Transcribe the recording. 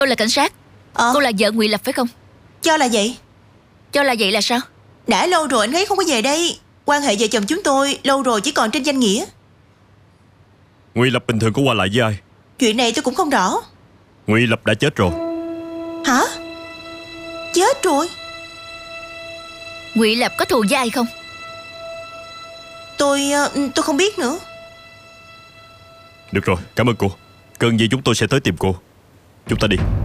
Tôi là cảnh sát. Cô là vợ Ngụy Lập phải không? Cho là vậy. Cho là vậy là sao? Đã lâu rồi anh ấy không có về đây. Quan hệ vợ chồng chúng tôi lâu rồi chỉ còn trên danh nghĩa. Ngụy Lập bình thường có qua lại với ai? Chuyện này tôi cũng không rõ. Ngụy Lập đã chết rồi. Hả? Chết rồi? Ngụy Lập có thù với ai không? Tôi không biết nữa. Được rồi, cảm ơn cô. Cần gì chúng tôi sẽ tới tìm cô. Chúng ta đi.